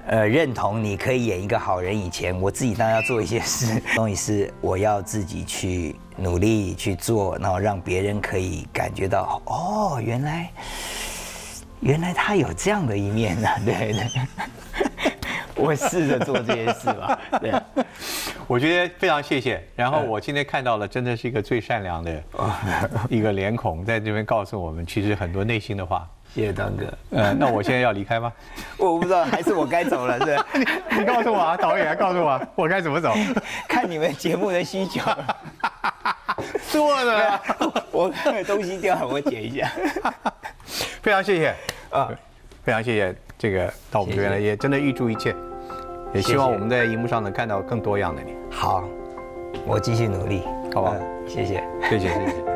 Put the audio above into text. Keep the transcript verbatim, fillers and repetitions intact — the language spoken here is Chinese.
呃认同你可以演一个好人以前，我自己当然要做一些事，东西是我要自己去努力去做，然后让别人可以感觉到哦，原来原来他有这样的一面呢、啊，对对。我试着做这些事吧，对。 我觉得非常谢谢。然后我今天看到了，真的是一个最善良的一个脸孔，在这边告诉我们，其实很多内心的话。 谢谢当哥。 呃，那我现在要离开吗？ 我不知道，还是我该走了，是吧？ 你告诉我啊，导演告诉我，我该怎么走？ 看你们节目的需求。 做的， 我东西掉了，我剪一下。 非常谢谢啊， 非常谢谢这个到我们这边来，也真的预祝一切，也希望我们在荧幕上能看到更多样的你。 好，我继续努力， 好吧？ 谢谢， 谢谢，谢谢。